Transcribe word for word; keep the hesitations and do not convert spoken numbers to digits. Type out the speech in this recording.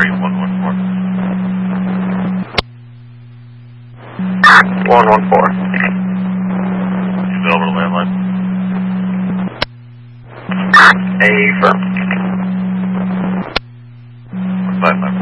Mary one one four. one one four. You've been over the landline. A firm. Five five.